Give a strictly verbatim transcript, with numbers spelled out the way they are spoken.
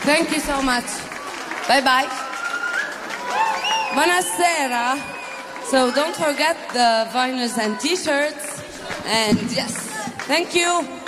Thank you so much. Bye bye. Buonasera. So don't forget the vinyls and t-shirts. And yes, thank you.